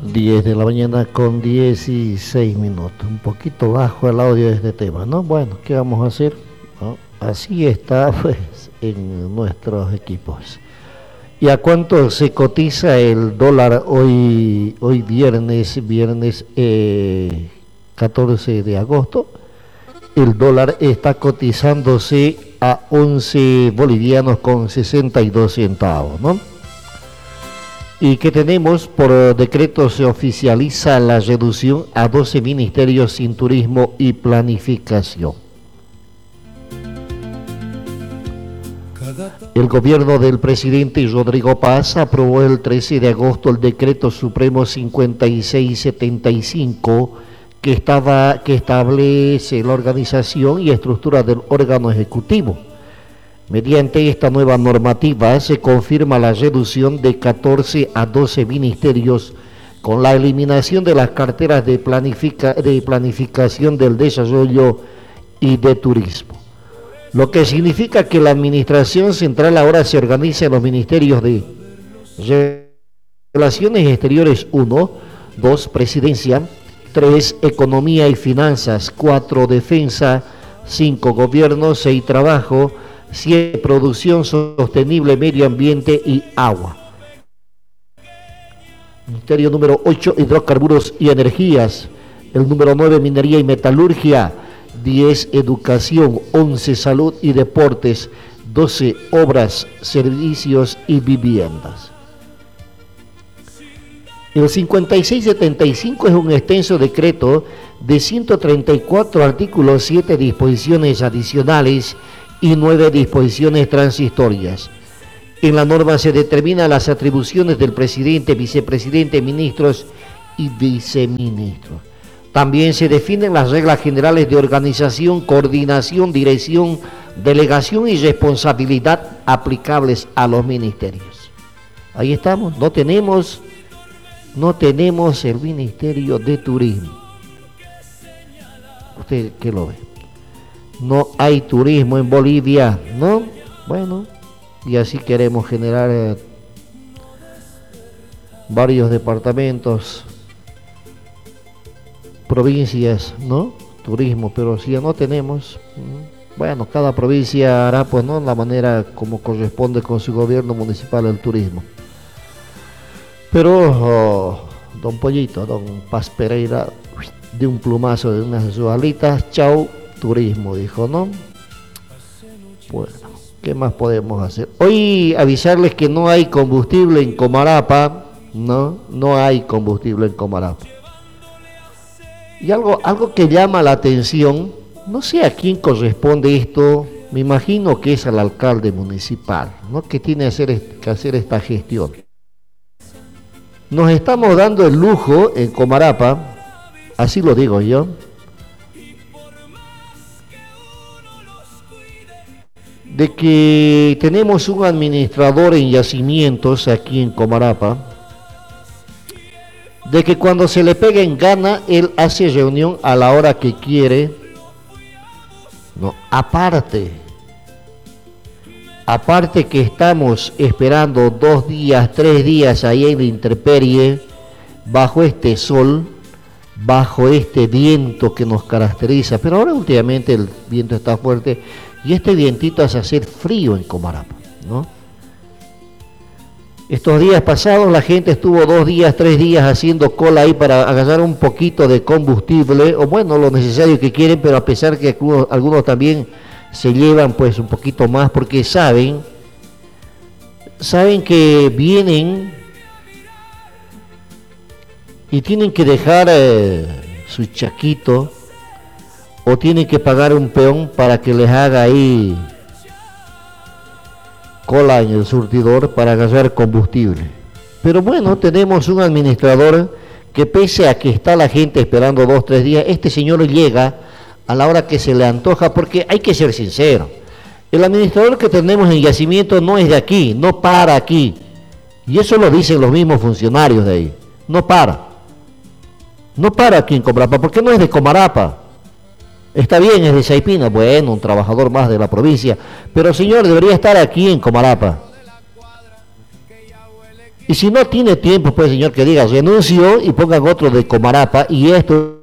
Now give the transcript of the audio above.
10 de la mañana con 16 minutos. Un poquito bajo el audio de este tema, ¿no? Bueno, ¿qué vamos a hacer? ¿No? Así está, pues, en nuestros equipos. ¿Y a cuánto se cotiza el dólar hoy viernes 14 de agosto? El dólar está cotizándose a 11 bolivianos con 62 centavos, ¿no? Y que tenemos, por decreto se oficializa la reducción a 12 ministerios sin turismo y planificación. El gobierno del presidente Rodrigo Paz aprobó el 13 de agosto el decreto supremo 5675 que establece la organización y estructura del órgano ejecutivo. Mediante esta nueva normativa se confirma la reducción de 14 a 12 ministerios con la eliminación de las carteras de planificación del desarrollo y de turismo. Lo que significa que la administración central ahora se organiza en los ministerios de Relaciones Exteriores 1, 2, Presidencia, 3, Economía y Finanzas, 4, Defensa, 5, Gobierno, 6, Trabajo, 7, Producción Sostenible, Medio Ambiente y Agua. Ministerio número 8, Hidrocarburos y Energías. El número 9, Minería y Metalurgia. 10, Educación. 11, Salud y Deportes. 12, Obras, Servicios y Viviendas. El 5675 es un extenso decreto de 134 artículos, 7 disposiciones adicionales y 9 disposiciones transitorias. En la norma se determinan las atribuciones del presidente, vicepresidente, ministros y viceministros. También se definen las reglas generales de organización, coordinación, dirección, delegación y responsabilidad aplicables a los ministerios. Ahí estamos, no tenemos el Ministerio de Turismo. ¿Usted qué lo ve? No hay turismo en Bolivia, ¿no? Bueno, y así queremos generar varios departamentos, provincias, ¿no? Turismo, pero si ya no tenemos, bueno, cada provincia hará, pues, ¿no?, la manera como corresponde con su gobierno municipal el turismo. Pero don Pollito, don Paz Pereira, de un plumazo, de unas alitas, chau, turismo, dijo, ¿no? Bueno, ¿qué más podemos hacer? Hoy avisarles que no hay combustible en Comarapa, no hay combustible en Comarapa. Y algo que llama la atención, no sé a quién corresponde esto, me imagino que es al alcalde municipal, ¿no?, que tiene que hacer esta gestión. Nos estamos dando el lujo en Comarapa, así lo digo yo, de que tenemos un administrador en yacimientos aquí en Comarapa, de que cuando se le pega en gana, él hace reunión a la hora que quiere. No, aparte que estamos esperando 2 días, 3 días ahí en la intemperie, bajo este sol, bajo este viento que nos caracteriza, pero ahora últimamente el viento está fuerte y este vientito hace hacer frío en Comarapa, ¿no? Estos días pasados la gente estuvo 2 días, 3 días haciendo cola ahí para agarrar un poquito de combustible, o bueno, lo necesario que quieren, pero a pesar que algunos también se llevan pues un poquito más porque saben que vienen y tienen que dejar su chaquito o tienen que pagar un peón para que les haga ahí cola en el surtidor para agarrar combustible. Pero bueno, tenemos un administrador que pese a que está la gente esperando 2, 3 días, este señor llega a la hora que se le antoja, porque hay que ser sincero, el administrador que tenemos en yacimiento no es de aquí, no para aquí, y eso lo dicen los mismos funcionarios de ahí, no para aquí en Comarapa, porque no es de Comarapa, está bien, es de Saipina, bueno, un trabajador más de la provincia, pero señor, debería estar aquí en Comarapa. Y si no tiene tiempo, pues señor, que diga renunció y pongan otro de Comarapa y esto